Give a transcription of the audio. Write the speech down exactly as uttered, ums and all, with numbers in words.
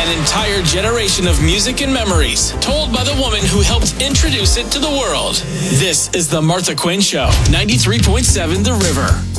An entire generation of music and memories told by the woman who helped introduce it to the world. This is The Martha Quinn Show, ninety-three point seven The River.